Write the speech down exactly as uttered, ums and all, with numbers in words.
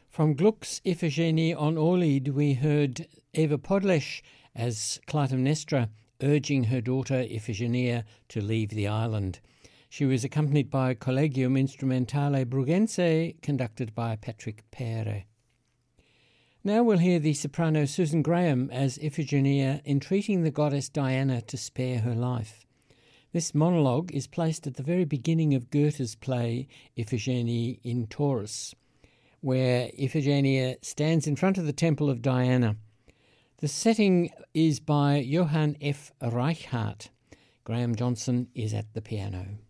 From Gluck's Iphigenie on Aulide, we heard Eva Podlesch as Clytemnestra urging her daughter Iphigenia to leave the island. She was accompanied by Collegium Instrumentale Bruggense, conducted by Patrick Pere. Now we'll hear the soprano Susan Graham as Iphigenia entreating the goddess Diana to spare her life. This monologue is placed at the very beginning of Goethe's play Iphigenie in Taurus, where Iphigenia stands in front of the temple of Diana. The setting is by Johann F. Reichardt. Graham Johnson is at the piano.